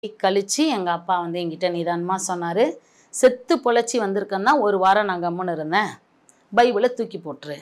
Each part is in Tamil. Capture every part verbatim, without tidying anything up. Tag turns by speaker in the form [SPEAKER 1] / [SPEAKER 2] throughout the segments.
[SPEAKER 1] கழிச்சு எங்க அப்பா வந்து என்கிட்ட நிதானமா சொன்னாரு, செத்து பொழைச்சி வந்திருக்கேன்னா ஒரு வாரம் நான் கம்முன்னு இருந்தேன். பைபிளை தூக்கி போட்டுரு.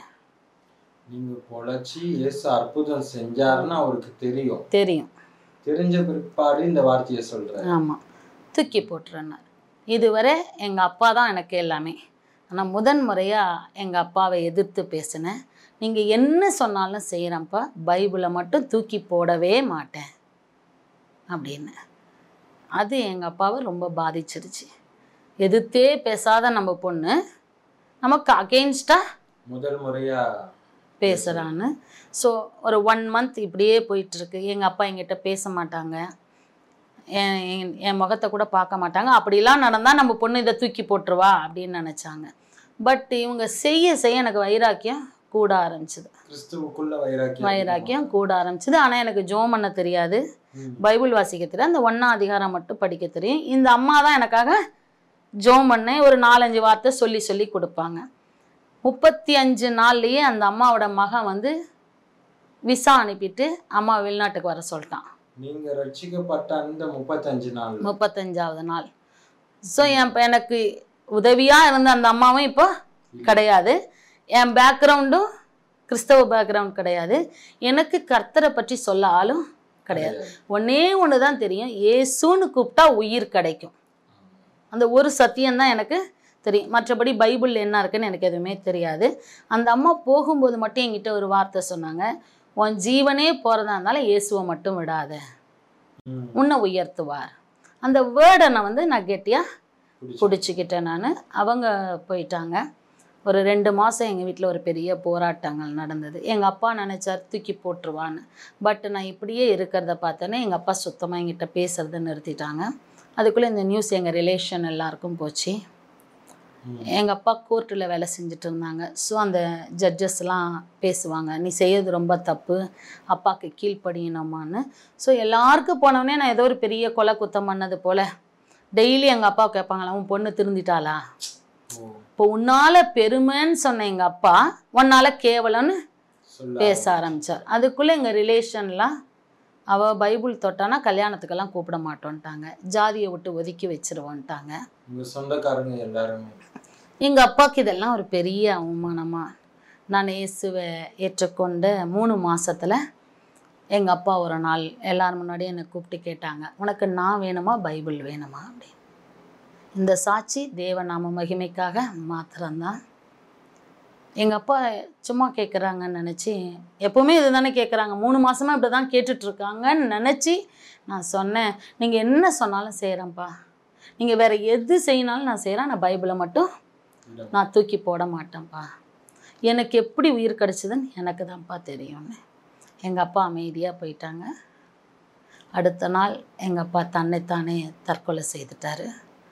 [SPEAKER 2] நீங்க பொழைச்சி இயேசு அற்புதம் செஞ்சாருன்னு அவருக்கு தெரியும்.
[SPEAKER 1] தெரியும்.
[SPEAKER 2] தெரிஞ்ச பிற்பாடு இந்த வார்த்தையை சொல்றாரு.
[SPEAKER 1] ஆமா. தூக்கி போட்டுருன்னார். இதுவரை எங்க அப்பா தான் எனக்கு எல்லாமே. ஆனா முதன் முறையா எங்க அப்பாவை எதிர்த்து பேசினேன். நீங்க என்ன சொன்னாலும் செய்யறேன்ப்பா, பைபிளை மட்டும் தூக்கி போடவே மாட்டேன் அப்படின்னு. அது எங்க அப்பாவை ரொம்ப பாதிச்சிருச்சு. எதிர்த்தே பேசாத நம்ம பொண்ணு நமக்கு அகெயின்ஸ்டா
[SPEAKER 2] முதல் முறையா
[SPEAKER 1] பேசுறான்னு. ஸோ ஒரு ஒன் மந்த் இப்படியே போயிட்டு இருக்கு. எங்க அப்பா என்கிட்ட பேச மாட்டாங்க, என் என் முகத்தை கூட பார்க்க மாட்டாங்க. அப்படிலாம் நடந்தா நம்ம பொண்ணு இதை தூக்கி போட்டுருவா அப்படின்னு நினைச்சாங்க. பட் இவங்க செய்ய செய்ய எனக்கு வைராக்கியம் கூட ஆரம்பிச்சுது.
[SPEAKER 2] கிறிஸ்துவுக்குள்ள வைராக்கியம்
[SPEAKER 1] வைராக்கியம் கூட ஆரம்பிச்சுது. ஆனா எனக்கு ஜோம் பண்ண தெரியாது, பைபிள் வாசிக்க தெரியாது. அந்த ஒன்னா அதிகாரம் மட்டும் படிக்க தெரியும். இந்த அம்மா தான் எனக்காக ஜோம் பண்ண ஒரு நாலஞ்சு வார்த்தை சொல்லி சொல்லி கொடுப்பாங்க. முப்பத்தி அஞ்சு நாள்லயே அந்த அம்மாவோட மகன் வந்து விசா அனுப்பிட்டு அம்மா வெளிநாட்டுக்கு வர சொல்லிட்டான்.
[SPEAKER 2] நீங்க ரட்சிக்கப்பட்ட அந்த முப்பத்தஞ்சு நாள்
[SPEAKER 1] முப்பத்தஞ்சாவது நாள். ஸோ என் எனக்கு உதவியா இருந்த அந்த அம்மாவும் இப்போ கிடையாது. என் பேக்ரவுண்டும் கிறிஸ்தவ பேக்ரவுண்ட் கிடையாது. எனக்கு கர்த்தரை பற்றி சொல்ல ஆளும் கிடையாது. ஒன்னே ஒன்று தான் தெரியும், இயேசுன்னு கூப்பிட்டா உயிர் கிடைக்கும். அந்த ஒரு சத்தியம்தான் எனக்கு தெரியும். மற்றபடி பைபிள் என்ன இருக்குன்னு எனக்கு எதுவுமே தெரியாது. அந்த அம்மா போகும்போது மட்டும் என்கிட்ட ஒரு வார்த்தை சொன்னாங்க, உன் ஜீவனே போகிறதா இருந்தாலும் இயேசுவை மட்டும் விடாத, உன்னை உயர்த்துவார். அந்த வேர்டை நான் வந்து நான் கெட்டியாக பிடிச்சிக்கிட்டேன். நான் அவங்க போயிட்டாங்க. ஒரு ரெண்டு மாதம் எங்கள் வீட்டில் ஒரு பெரிய போராட்டங்கள் நடந்தது. எங்கள் அப்பா நினச்சார் தூக்கி போட்டுருவான்னு. பட் நான் இப்படியே இருக்கிறத பார்த்தோன்னே எங்கள் அப்பா சுத்தமாக என்கிட்ட பேசுறதை நிறுத்திட்டாங்க. அதுக்குள்ளே இந்த நியூஸ் எங்கள் ரிலேஷன் எல்லாருக்கும் போச்சு. எங்கள் அப்பா கோர்ட்டில் வேலை செஞ்சுட்டு இருந்தாங்க. ஸோ அந்த ஜட்ஜஸ்லாம் பேசுவாங்க, நீ செய்யறது ரொம்ப தப்பு, அப்பாவுக்கு கீழ்ப்படியணுமான்னு. ஸோ எல்லாருக்கும் போனோடனே நான் ஏதோ ஒரு பெரிய கொலை குத்தம் பண்ணது போல் டெய்லி எங்கள் அப்பா கேட்பாங்களா, உன் பொண்ணு திருந்திட்டாளா, இப்போ உன்னால பெருமைன்னு சொன்ன எங்கள் அப்பா உன்னால கேவலம்னு பேச ஆரம்பித்தார். அதுக்குள்ளே எங்கள் ரிலேஷன்லாம் அவள் பைபிள் தொட்டானா கல்யாணத்துக்கெல்லாம் கூப்பிட மாட்டோன்ட்டாங்க, ஜாதியை விட்டு ஒதுக்கி வச்சிருவோன்ட்டாங்க
[SPEAKER 2] சொந்தக்காரங்க எல்லாருமே.
[SPEAKER 1] எங்கள் அப்பாவுக்கு இதெல்லாம் ஒரு பெரிய அவமானமா. நான் இயேசுவை ஏற்றுக்கொண்ட மூணு மாசத்துல எங்கள் அப்பா ஒரு நாள் எல்லாரும் முன்னாடி என்னை கூப்பிட்டு கேட்டாங்க, உனக்கு நான் வேணுமா பைபிள் வேணுமா அப்படின்னு. இந்த சாட்சி தேவநாம மகிமைக்காக மாத்திரம்தான். எங்கள் அப்பா சும்மா கேட்குறாங்கன்னு நினச்சி, எப்போவுமே இது தானே கேட்குறாங்க, மூணு மாதமாக இப்படி தான் கேட்டுட்ருக்காங்கன்னு நினச்சி நான் சொன்னேன், நீங்கள் என்ன சொன்னாலும் செய்கிறேன்ப்பா, நீங்கள் வேறு எது செய்யினாலும் நான் செய்கிறேன், நான் பைபிளை மட்டும் நான் தூக்கி போட மாட்டேன்ப்பா, எனக்கு எப்படி உயிர் கிடச்சிதுன்னு எனக்கு தான்ப்பா தெரியும்னு. எங்கள் அப்பா அமைதியாக போயிட்டாங்க. அடுத்த நாள் எங்கள் அப்பா தன்னைத்தானே தற்கொலை செய்துட்டார்.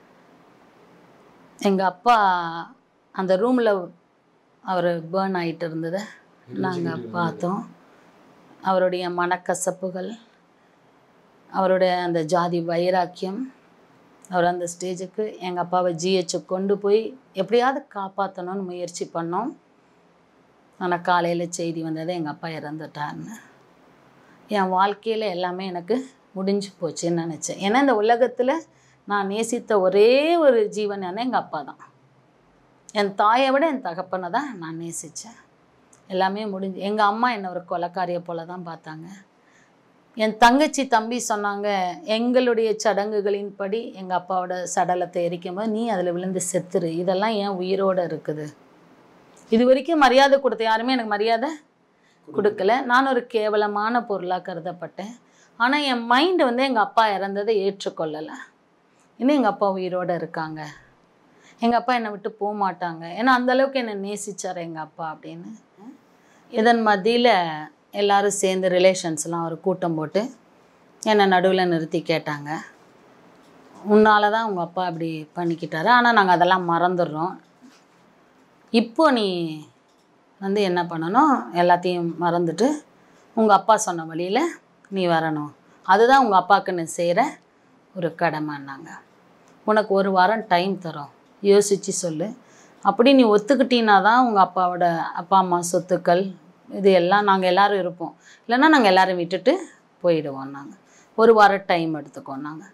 [SPEAKER 1] எங்கள் அப்பா அந்த ரூமில் அவர் பேர்ன் ஆகிட்டு இருந்ததை நாங்கள் பார்த்தோம். அவருடைய மனக்கசப்புகள், அவருடைய அந்த ஜாதி வைராக்கியம், அவர் அந்த ஸ்டேஜுக்கு எங்கள் அப்பாவை ஜிஹெச்சு கொண்டு போய் எப்படியாவது காப்பாற்றணும்னு முயற்சி பண்ணோம். ஆனால் காலையில் செய்தி வந்தது எங்கள் அப்பா இறந்துட்டார்னு. என் வாழ்க்கையில் எல்லாமே எனக்கு முடிஞ்சு போச்சுன்னு நினச்சேன். ஏன்னா இந்த உலகத்தில் நான் நேசித்த ஒரே ஒரு ஜீவன் என்ன எங்கள் அப்பா தான். என் தாயை விட என் தகப்பனை தான் நான் நேசித்தேன். எல்லாமே முடிஞ்சு. எங்கள் அம்மா என்னை ஒரு கொலைக்காரியை போல தான் பார்த்தாங்க. என் தங்கச்சி தம்பி சொன்னாங்க, எங்களுடைய சடங்குகளின்படி எங்கள் அப்பாவோட சடலத்தை எரிக்கும்போது நீ அதில் விழுந்து செத்துரு, இதெல்லாம் ஏன் உயிரோடு இருக்குது. இது வரைக்கும் மரியாதை கொடுத்த யாருமே எனக்கு மரியாதை கொடுக்கல. நான் ஒரு கேவலமான பொருளாக கருதப்பட்டேன். ஆனால் என் மைண்டு வந்து எங்கள் அப்பா இறந்ததை ஏற்றுக்கொள்ளலை. இன்னும் எங்கள் அப்பா உயிரோடு இருக்காங்க, எங்கள் அப்பா என்னை விட்டு போக மாட்டாங்க, ஏன்னா அந்தளவுக்கு என்னை நேசித்தார் எங்கள் அப்பா அப்படின்னு. இதன் மத்தியில் எல்லோரும் சேர்ந்து ரிலேஷன்ஸ்லாம் ஒரு கூட்டம் போட்டு என்னை நடுவில் நிறுத்தி கேட்டாங்க, உன்னால தான் உங்கள் அப்பா இப்படி பண்ணிக்கிட்டாரு, ஆனால் நாங்கள் அதெல்லாம் மறந்துடுறோம், இப்போ நீ வந்து என்ன பண்ணணும், எல்லாத்தையும் மறந்துட்டு உங்கள் அப்பா சொன்ன வழியில் நீ வரணும், அதுதான் உங்கள் அப்பாவுக்கு நீ செய்கிற ஒரு கடமைன்னாங்க. உனக்கு ஒரு வாரம் டைம் தரோம், யோசித்து சொல்லு, அப்படி நீ ஒத்துக்கிட்டீன்னா தான் உங்கள் அப்பாவோட அப்பா அம்மா சொத்துக்கள் இது எல்லாம் நாங்கள் எல்லோரும் இருப்போம், இல்லைன்னா நாங்கள் எல்லோரும் விட்டுட்டு போயிடுவோம், நாங்கள் ஒரு வாரம் டைம் எடுத்துக்கோம் நாங்கள்.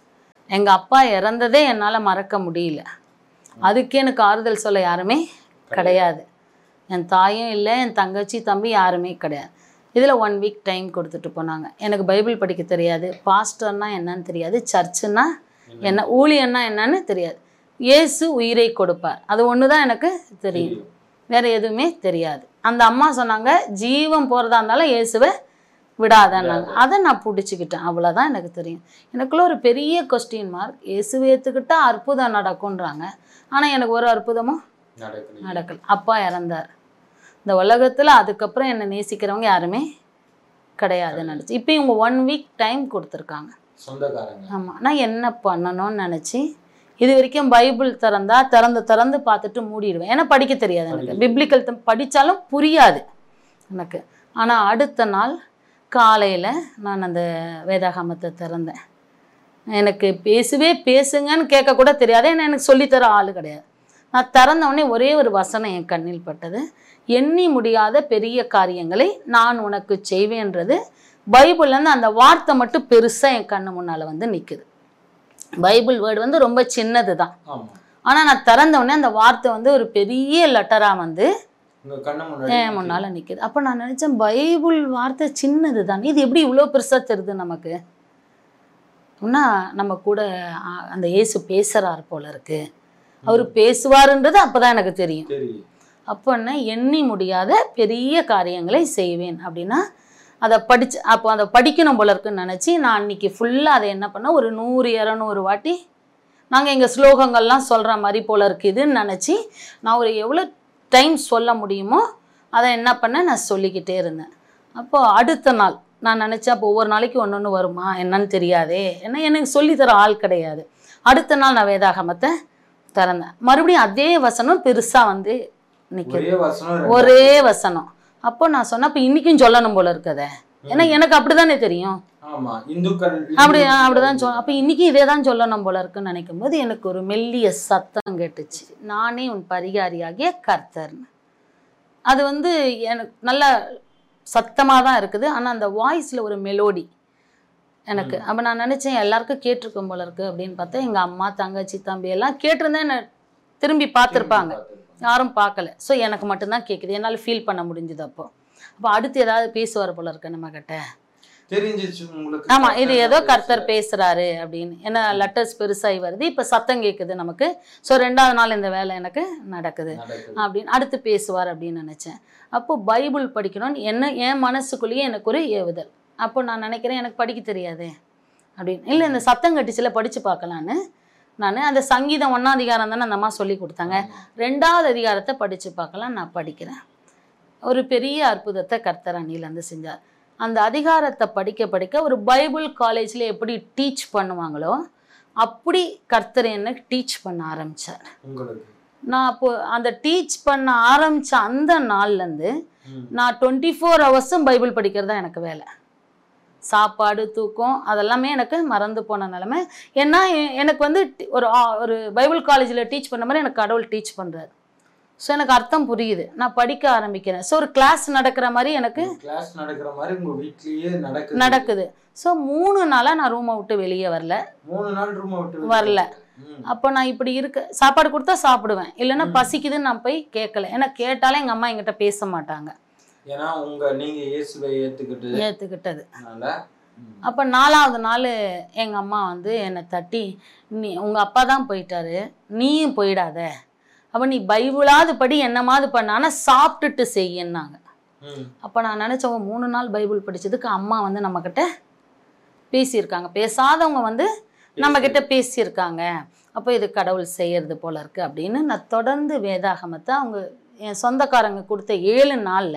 [SPEAKER 1] எங்கள் அப்பா இறந்ததே என்னால் மறக்க முடியல. அதுக்கே எனக்கு ஆறுதல் சொல்ல யாருமே கிடையாது. என் தாயும் இல்லை, என் தங்கச்சி தம்பி யாருமே கிடையாது. இதில் ஒன் வீக் டைம் கொடுத்துட்டு போனாங்க. எனக்கு பைபிள் படிக்க தெரியாது, பாஸ்டர்னா என்னன்னு தெரியாது, சர்ச்சுன்னா என்ன, ஊழியன்னா என்னன்னு தெரியாது. இயேசு உயிரை கொடுப்பார், அது ஒன்று தான் எனக்கு தெரியும், வேறு எதுவுமே தெரியாது. அந்த அம்மா சொன்னாங்க, ஜீவன் போகிறதா இருந்தாலும் இயேசுவை விடாதன்னாங்க. அதை நான் பிடிச்சிக்கிட்டேன், அவ்வளோதான் எனக்கு தெரியும். எனக்குள்ள ஒரு பெரிய கொஸ்டின் மார்க், இயேசுவை ஏற்றுக்கிட்டா அற்புதம் நடக்கும்ன்றாங்க. ஆனால் எனக்கு ஒரு அற்புதமும் நடக்கல. அப்பா இறந்தார். இந்த உலகத்தில் அதுக்கப்புறம் என்னை நேசிக்கிறவங்க யாருமே கிடையாதுன்னு நினச்சி இப்போ இவங்க ஒன் வீக் டைம் கொடுத்துருக்காங்க
[SPEAKER 2] சொந்தக்காரங்க.
[SPEAKER 1] ஆமாம், நான் என்ன பண்ணணும்னு நினச்சி இது வரைக்கும் பைபிள் திறந்தா திறந்து திறந்து பார்த்துட்டு மூடிடுவேன். ஏன்னா படிக்க தெரியாது எனக்கு. பிப்ளிக்கல் படித்தாலும் புரியாது எனக்கு. ஆனால் அடுத்த நாள் காலையில் நான் அந்த வேதாகமத்தை திறந்தேன். எனக்கு பேசுவே பேசுங்கன்னு கேட்கக்கூட தெரியாது, ஏன்னா எனக்கு சொல்லித்தர ஆள் கிடையாது. நான் திறந்தவுடனே ஒரே ஒரு வசனம் என் கண்ணில் பட்டது, எண்ணி முடியாத பெரிய காரியங்களை நான் உனக்கு செய்வேன்றது. பைபிள்லேருந்து அந்த வார்த்தை மட்டும் பெருசாக என் கண்ணு முன்னால் வந்து நிற்குது. பைபிள் வேர்டு வந்து ரொம்ப சின்னது தான், ஆனால் நான் திறந்தவுடனே அந்த வார்த்தை வந்து ஒரு பெரிய லெட்டராக வந்து என் முன்னால் நிற்குது. அப்போ நான் நினச்சேன், பைபிள் வார்த்தை சின்னது தான், இது எப்படி இவ்வளோ பெருசாக தெரியுது நமக்கு? அப்படின்னா நம்ம கூட அந்த இயேசு பேசுகிறார் போல இருக்கு, அவர் பேசுவாருன்றது அப்போ தான் எனக்கு தெரியும். அப்போன்னா எண்ணி முடியாத பெரிய காரியங்களை செய்வேன் அப்படின்னா அதை படித்து அப்போ அதை படிக்கணும் போல இருக்குன்னு நினச்சி நான் அன்றைக்கி ஃபுல்லாக அதை என்ன பண்ணேன், ஒரு நூறு இரநூறு வாட்டி நாங்கள் எங்கள் ஸ்லோகங்கள்லாம் சொல்கிற மாதிரி போல இருக்குதுன்னு நினச்சி நான் ஒரு எவ்வளோ டைம் சொல்ல முடியுமோ அதை என்ன பண்ணேன், நான் சொல்லிக்கிட்டே இருந்தேன். அப்போது அடுத்த நாள் நான் நினச்சேன், அப்போ ஒவ்வொரு நாளைக்கு ஒன்று ஒன்று வருமா என்னன்னு தெரியாதே, ஏன்னா எனக்கு சொல்லித்தர ஆள் கிடையாது. அடுத்த நாள் நான் வேதாகமத்தை திறந்தேன், மறுபடியும் அதே வசனம் பெருசாக வந்து நிற்குது, ஒரே வசனம். அப்போ நான் சொன்னேன், அப்போ இன்றைக்கும் சொல்லணும் போல இருக்கதே, ஏன்னா எனக்கு அப்படி தானே தெரியும், அப்படி அப்படிதான் சொல் அப்போ இன்றைக்கி இதே தான் சொல்லணும் போல இருக்குன்னு நினைக்கும் போது எனக்கு ஒரு மெல்லிய சத்தம் கேட்டுச்சு, நானே உன் பரிகாரியாகிய கர்த்தர்னு. அது வந்து எனக்கு நல்ல சத்தமாக தான் இருக்குது, ஆனால் அந்த வாய்ஸில் ஒரு மெலோடி எனக்கு. அப்போ நான் நினச்சேன் எல்லாருக்கும் கேட்டிருக்கும் போல இருக்குது அப்படின்னு பார்த்தா எங்கள் அம்மா தங்கச்சி தம்பி எல்லாம் கேட்டிருந்தேன், என்னை திரும்பி பார்த்துருப்பாங்க, யாரும் பார்க்கல. ஸோ எனக்கு மட்டும்தான் கேட்குது, என்னால் ஃபீல் பண்ண முடிஞ்சுது. அப்போ அப்போ அடுத்து ஏதாவது பேசுவார் போல இருக்கு நம்ம கிட்ட, தெரிஞ்சிச்சு உங்களுக்கு. ஆமாம், இது ஏதோ கர்த்தர் பேசுகிறாரு அப்படின்னு. ஏன்னா லெட்டர்ஸ் பெருசாகி வருது, இப்போ சத்தம் கேட்குது நமக்கு. ஸோ ரெண்டாவது நாள் இந்த வேலை எனக்கு நடக்குது அப்படின்னு, அடுத்து பேசுவார் அப்படின்னு நினச்சேன். அப்போது பைபிள் படிக்கணும்னு என்ன என் மனசுக்குள்ளேயே எனக்கு ஒரு ஏவுதல். அப்போ நான் நினைக்கிறேன், எனக்கு படிக்க தெரியாது அப்படின்னு. இல்லை, இந்த சத்தம் கட்டிச்சில படித்து பார்க்கலான்னு நான் அந்த சங்கீதம் ஒன்றாம் அதிகாரம் தானே அந்த அம்மா சொல்லி கொடுத்தாங்க, ரெண்டாவது அதிகாரத்தை படித்து பார்க்கலாம் நான் படிக்கிறேன். ஒரு பெரிய அற்புதத்தை கர்த்தர் அன்னிலேருந்து செஞ்சார். அந்த அதிகாரத்தை படிக்க படிக்க ஒரு பைபிள் காலேஜில் எப்படி டீச் பண்ணுவாங்களோ அப்படி கர்த்தர் என்ன டீச் பண்ண ஆரம்பித்தார். நான் அப்போ அந்த டீச் பண்ண ஆரம்பித்த அந்த நாள்லேருந்து நான் டுவெண்ட்டி ஃபோர் ஹவர்ஸும் பைபிள் படிக்கிறது தான் எனக்கு வேலை. சாப்பாடு தூக்கம் அதெல்லாமே எனக்கு மறந்து போன நிலைமை. ஏன்னா எனக்கு வந்து ஒரு ஒரு பைபிள் காலேஜில் டீச் பண்ண மாதிரி எனக்கு கடவுள் டீச் பண்ணுறாரு. ஸோ எனக்கு அர்த்தம் புரியுது, நான் படிக்க ஆரம்பிக்கிறேன். ஸோ ஒரு கிளாஸ் நடக்கிற மாதிரி எனக்கு
[SPEAKER 2] கிளாஸ் நடக்கிற மாதிரி உங்கள் வீட்லேயே நடக்குது
[SPEAKER 1] நடக்குது ஸோ மூணு நாளாக நான் ரூமை விட்டு வெளியே வரல.
[SPEAKER 2] மூணு நாள் ரூமை விட்டு
[SPEAKER 1] வரல. அப்போ நான் இப்படி இருக்க, சாப்பாடு கொடுத்தா சாப்பிடுவேன், இல்லைன்னா பசிக்குதுன்னு நான் போய் கேட்கல. ஏன்னா கேட்டாலே எங்கள் அம்மா என்கிட்ட பேச மாட்டாங்க,
[SPEAKER 2] ஏன்னா உங்க நீங்க இயேசுவை ஏத்துக்கிட்டு
[SPEAKER 1] ஏத்துக்கிட்டது. அப்போ நாலாவது நாள் எங்கள் அம்மா வந்து என்னை தட்டி, நீ உங்கள் அப்பா தான் போயிட்டாரு, நீயும் போயிடாத, அப்போ நீ பைபிளாவது படி என்னமாவது பண்ண, ஆனால் சாப்பிட்டுட்டு செய்யின்னாங்க. அப்போ நான் நினச்சவங்க மூணு நாள் பைபிள் படித்ததுக்கு அம்மா வந்து நம்மக்கிட்ட பேசியிருக்காங்க, பேசாதவங்க வந்து நம்மக்கிட்ட பேசியிருக்காங்க, அப்போ இது கடவுள் செய்யறது போல இருக்குது அப்படின்னு நான் தொடர்ந்து வேதாகமத்தை அவங்க என் சொந்தக்காரங்க கொடுத்த ஏழு நாளில்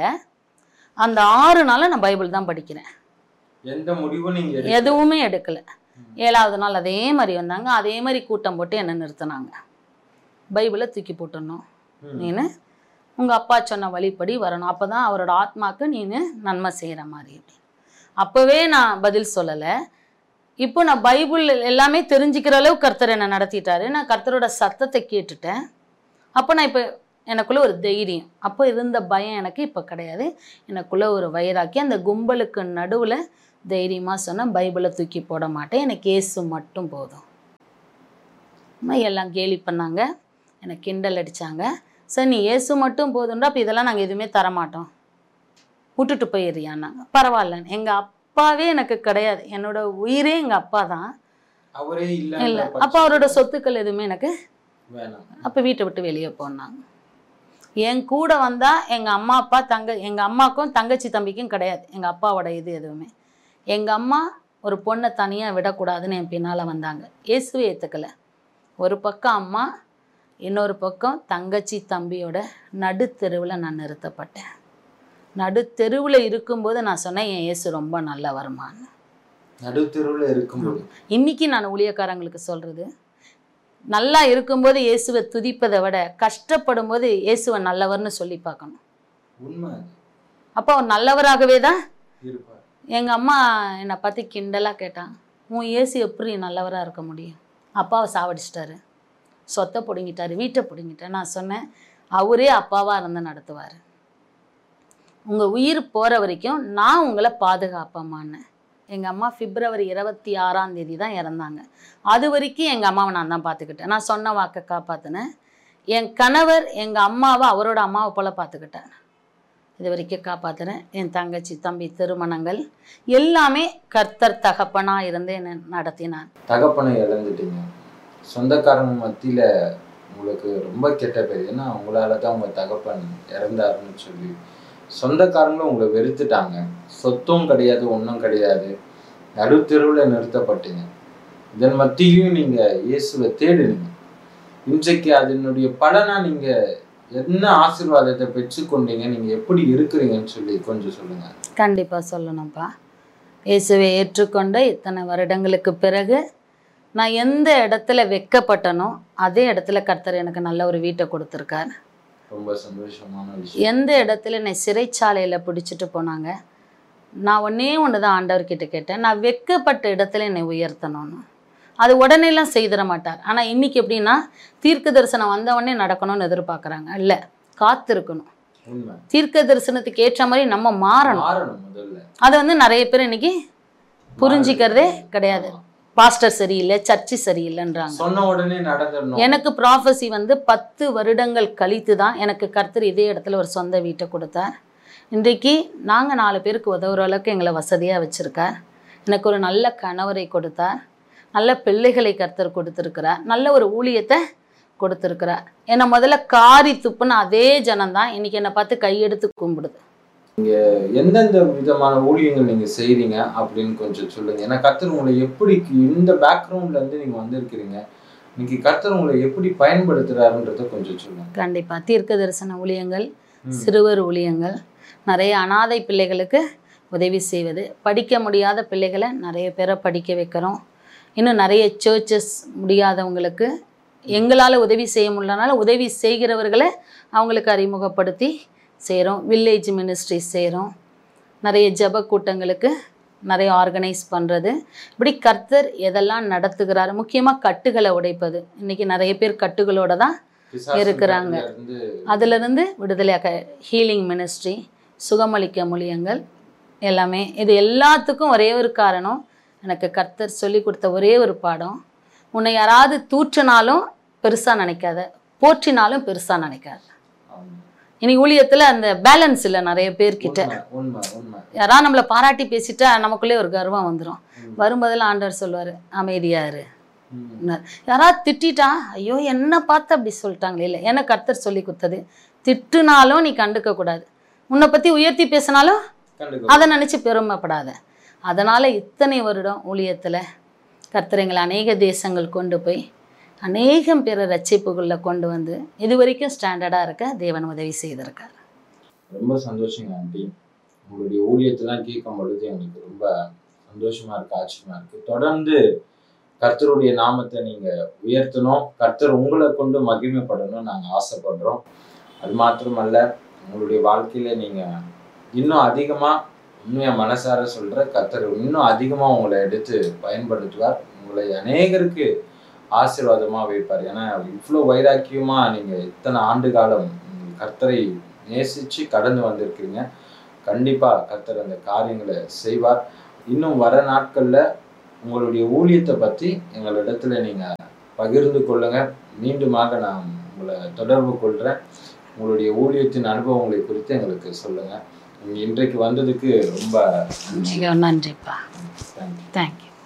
[SPEAKER 1] அந்த ஆறு நாளில் நான் பைபிள் தான் படிக்கிறேன்.
[SPEAKER 2] எந்த முடிவும் நீங்கள்
[SPEAKER 1] எதுவுமே எடுக்கலை. ஏழாவது நாள் அதே மாதிரி வந்தாங்க, அதே மாதிரி கூட்டம் போட்டு என்னை நிறுத்தினாங்க. பைபிளை தூக்கி போட்டுடணும், நீனு உங்கள் அப்பா சொன்ன வழிப்படி வரணும், அப்போ தான் அவரோட ஆத்மாவுக்கு நீனு நன்மை செய்கிற மாதிரி அப்படி. அப்போவே நான் பதில் சொல்லலை. இப்போ நான் பைபிள் எல்லாமே தெரிஞ்சுக்கிற அளவுக்கு கர்த்தர் என்னை நடத்திட்டாரு. நான் கர்த்தரோட சத்தத்தை கேட்டுட்டேன். அப்போ நான் இப்போ எனக்குள்ளே ஒரு தைரியம், அப்போ இருந்த பயம் எனக்கு இப்போ கிடையாது. எனக்குள்ளே ஒரு வைராக்கி, அந்த கும்பலுக்கு நடுவில் தைரியமாக சொன்னால் பைபிளை தூக்கி போட மாட்டேன், எனக்கு இயேசு மட்டும் போதும். அம்மா எல்லாம் கேலி பண்ணாங்க, எனக்கு கிண்டல் அடித்தாங்க. சார் நீ இயேசு மட்டும் போதுண்டா, அப்போ இதெல்லாம் நாங்கள் எதுவுமே தரமாட்டோம், விட்டுட்டு போயிடுறியான்னாங்க. பரவாயில்லன்னு. எங்கள் அப்பாவே எனக்கு கிடையாது, என்னோட உயிரே எங்கள் அப்பா தான்.
[SPEAKER 2] அவரே இல்லை
[SPEAKER 1] இல்லை, அப்போ அவரோட சொத்துக்கள் எதுவுமே எனக்கு
[SPEAKER 2] வேணாம்.
[SPEAKER 1] அப்போ வீட்டை விட்டு வெளியே போனாங்க. என் கூட வந்தால் எங்கள் அம்மா அப்பா தங்க எங்கள் அம்மாவுக்கும் தங்கச்சி தம்பிக்கும் கிடையாது எங்கள் அப்பாவோட இது எதுவுமே. எங்கள் அம்மா ஒரு பொண்ணை தனியாக விடக்கூடாதுன்னு என் பின்னால் வந்தாங்க. இயேசுவை ஏற்றுக்கலை. ஒரு பக்கம் அம்மா, இன்னொரு பக்கம் தங்கச்சி தம்பியோட நடுத்தெருவில் நான் நிறுத்தப்பட்டேன். நடுத்தெருவில் இருக்கும்போது நான் சொன்னேன், என் இயேசு ரொம்ப நல்ல வருமானு.
[SPEAKER 2] நடுத்தெருவில் இருக்கும்போது
[SPEAKER 1] இன்னைக்கு நான் ஊழியக்காரங்களுக்கு சொல்கிறது, நல்லா இருக்கும்போது இயேசுவை துதிப்பதை விட கஷ்டப்படும் போது இயேசுவை நல்லவர்னு சொல்லி பார்க்கணும்.
[SPEAKER 2] உண்மை.
[SPEAKER 1] அப்போ அவர் நல்லவராகவே தான்
[SPEAKER 2] இருப்பார்.
[SPEAKER 1] எங்கள் அம்மா என்னை பார்த்து கிண்டலாக கேட்டான், உன் இயேசு எப்படி நல்லவராக இருக்க முடியும்? அப்பாவை சாவடிச்சிட்டாரு, சொத்தை பிடுங்கிட்டாரு, வீட்டை பிடுங்கிட்டாரு. நான் சொன்னேன், அவரே அப்பாவாக இருந்து நடத்துவார். உங்கள் உயிர் போகிற வரைக்கும் நான் உங்களை பாதுகாப்பம்மான்னு. எங்கள் அம்மா பிப்ரவரி இருபத்தி ஆறாம் தேதி தான் இறந்தாங்க. அது வரைக்கும் எங்கள் அம்மாவை நான் தான் பார்த்துக்கிட்டேன். நான் சொன்ன வாக்கை காப்பாற்றினேன். என் கணவர் எங்கள் அம்மாவை அவரோட அம்மாவை போல் பார்த்துக்கிட்டேன். இது வரைக்கும் காப்பாற்றுறேன். என் தங்கச்சி தம்பி திருமணங்கள் எல்லாமே கர்த்தர் தகப்பனாக இருந்து என்னை நடத்தினார்.
[SPEAKER 2] தகப்பனை இழந்துட்டீங்க, சொந்தக்காரங்க மத்தியில் உங்களுக்கு ரொம்ப கெட்ட பேர், ஏன்னா உங்களால் தான் உங்கள் தகப்பன் இறந்தாருன்னு சொல்லி சொந்தக்காரங்களும் உங்களை வெறுத்துட்டாங்க. சொத்தும் கிடையாது, ஒன்றும் கிடையாது, நடுத்தெருவில் நிறுத்தப்பட்டீங்க. இதன் மத்தியிலையும் நீங்கள் இயேசுவை தேடுனீங்க. இன்றைக்கு அதனுடைய பலனாக நீங்கள் என்ன ஆசீர்வாதத்தை பெற்றுக்கொண்டீங்க, நீங்கள் எப்படி இருக்கிறீங்கன்னு சொல்லி கொஞ்சம் சொல்லுங்கள்.
[SPEAKER 1] கண்டிப்பாக சொல்லணும்ப்பா. இயேசுவை ஏற்றுக்கொண்ட இத்தனை வருடங்களுக்கு பிறகு நான் எந்த இடத்துல வெட்கப்பட்டனோ அதே இடத்துல கர்த்தர் எனக்கு நல்ல ஒரு வீட்டை கொடுத்துருக்கார்.
[SPEAKER 2] ரொம்ப சந்தோஷமான விஷயம்.
[SPEAKER 1] எந்த இடத்துல என்னை சிறைச்சாலையில் பிடிச்சிட்டு போனாங்க, நான் ஒன்றே ஒன்று தான் ஆண்டவர்கிட்ட கேட்டேன், நான் வெட்கப்பட்ட இடத்துல என்னை உயர்த்தணும்னு. அது உடனேலாம் செய்திட மாட்டார். ஆனால் இன்றைக்கி எப்படின்னா, தீர்க்க தரிசனம் வந்தவொடனே நடக்கணும்னு எதிர்பார்க்குறாங்க. இல்லை, காத்திருக்கணும். தீர்க்க தரிசனத்துக்கு ஏற்ற மாதிரி நம்ம மாறணும். அதை வந்து நிறைய பேர் இன்னைக்கு புரிஞ்சிக்கிறதே கிடையாது. பாஸ்டர் சரியில்லை, சர்ச்சு சரியில்லைன்றாங்க.
[SPEAKER 2] சொன்ன உடனே நடந்துடணும்.
[SPEAKER 1] எனக்கு ப்ராஃபஸி வந்து பத்து வருடங்கள் கழித்து தான் எனக்கு கர்த்தர் இதே இடத்துல ஒரு சொந்த வீட்டை கொடுத்தார். இன்றைக்கு நாங்கள் நாலு பேருக்கு உதவுற அளவுக்கு எங்களை வசதியாக வச்சுருக்கார். எனக்கு ஒரு நல்ல கணவரை கொடுத்தார், நல்ல பிள்ளைகளை கர்த்தர் கொடுத்துருக்கிறார், நல்ல ஒரு ஊழியத்தை கொடுத்துருக்கிறார். என்னை முதல்ல காரி துப்புன்னு அதே ஜனம்தான் இன்னைக்கு என்னை பார்த்து கையெடுத்து கும்பிடுது.
[SPEAKER 2] நீங்கள் எந்தெந்த விதமான ஊழியங்கள் நீங்கள் செய்கிறீங்க அப்படின்னு கொஞ்சம் சொல்லுங்கள். ஏன்னா கர்த்தர் உங்களை எப்படி இந்த பேக்ரவுண்ட்லேருந்து நீங்கள் வந்திருக்கிறீங்க, இன்னைக்கு கர்த்தர் உங்களை எப்படி பயன்படுத்துகிறாருன்றதை கொஞ்சம் சொல்லுங்கள்.
[SPEAKER 1] கண்டிப்பாக. தீர்க்க தரிசன ஊழியங்கள், சிறுவர் ஊழியங்கள், நிறைய அனாதை பிள்ளைகளுக்கு உதவி செய்வது, படிக்க முடியாத பிள்ளைகளை நிறைய பேரை படிக்க வைக்கிறோம். இன்னும் நிறைய சர்ச்சஸ் முடியாதவங்களுக்கு எங்களால் உதவி செய்ய முடியலனால உதவி செய்கிறவர்களை அவங்களுக்கு அறிமுகப்படுத்தி செய்கிறோம். வில்லேஜ் மினிஸ்ட்ரி செய்கிறோம். நிறைய ஜப கூட்டங்களுக்கு நிறைய ஆர்கனைஸ் பண்ணுறது. இப்படி கர்த்தர் எதெல்லாம் நடத்துகிறாரு. முக்கியமாக கட்டுகளை உடைப்பது. இன்றைக்கி நிறைய பேர் கட்டுகளோடு தான் இருக்கிறாங்க. அதிலிருந்து விடுதலையாக ஹீலிங் மினிஸ்ட்ரி, சுகமளிக்க ஊழியங்கள் எல்லாமே. இது எல்லாத்துக்கும் ஒரே ஒரு காரணம், எனக்கு கர்த்தர் சொல்லி கொடுத்த ஒரே ஒரு பாடம், உன்னை யாராவது தூற்றினாலும் பெருசாக நினைக்காத, போற்றினாலும் பெருசாக நினைக்காத. இன்னைக்கு ஊழியத்தில் அந்த பேலன்ஸ் இல்லை நிறைய பேர்கிட்ட. யாராவது நம்மளை பாராட்டி பேசிட்டா நமக்குள்ளே ஒரு கர்வம் வந்துடும். வரும்போதெல்லாம் ஆண்டவர் சொல்லுவார், அமைதியாரு. யாராவது திட்டா, ஐயோ என்ன பார்த்து அப்படி சொல்லிட்டாங்களே. இல்லை, எனக்கு கர்த்தர் சொல்லி கொடுத்தது, திட்டுனாலும் நீ கண்டுக்க கூடாது, உன்னை பற்றி உயர்த்தி பேசினாலும் அதை நினச்சி பெருமைப்படாத. அதனால் இத்தனை வருடம் ஊழியத்தில் கர்த்தர் எங்களை அநேக தேசங்கள் கொண்டு போய் அநேகம் பேரை ரட்சிப்புகளில் கொண்டு வந்து இது வரைக்கும் ஸ்டாண்டர்டாக இருக்க தேவன் உதவி செய்திருக்கார்.
[SPEAKER 2] ரொம்ப சந்தோஷங்க ஆண்டி. உங்களுடைய ஊழியத்தெல்லாம் கேட்கும் பொழுது எங்களுக்கு ரொம்ப சந்தோஷமா இருக்கு, ஆச்சரியமா இருக்கு. தொடர்ந்து கர்த்தருடைய நாமத்தை நீங்க உயர்த்தணும், கர்த்தர் உங்களை கொண்டு மகிமைப்படணும் நாங்கள் ஆசைப்படுறோம். அது மாத்திரமல்ல, உங்களுடைய வாழ்க்கையில நீங்க இன்னும் அதிகமா, உண்மையா மனசார சொல்ற, கர்த்தர் இன்னும் அதிகமா உங்களை எடுத்து பயன்படுத்துவார், உங்களை அநேகருக்கு ஆசீர்வாதமா வைப்பார். ஏன்னா இவ்வளோ வைராக்கியமா நீங்க இத்தனை ஆண்டு காலம் கர்த்தரை நேசிச்சு கடந்து வந்திருக்கிறீங்க. கண்டிப்பா கர்த்தர் அந்த காரியங்களை செய்வார். இன்னும் வர நாட்கள்ல உங்களுடைய ஊழியத்தை பற்றி எங்களிடத்துல நீங்க பகிர்ந்து கொள்ளுங்க. மீண்டுமாக நான் உங்களை தொடர்பு கொள்கிறேன். உங்களுடைய ஊழியத்தின் அனுபவங்களை குறித்து எங்களுக்கு சொல்லுங்கள். நீங்கள் இன்றைக்கு வந்ததுக்கு ரொம்ப
[SPEAKER 1] மிக நன்றிப்பா.
[SPEAKER 2] தேங்க்யூ.
[SPEAKER 1] தேங்க்யூ.